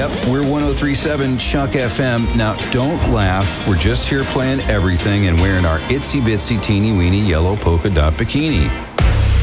Yep, we're 103.7 Chuck FM. Now, don't laugh. We're just here playing everything and wearing our itsy bitsy teeny weeny yellow polka dot bikini.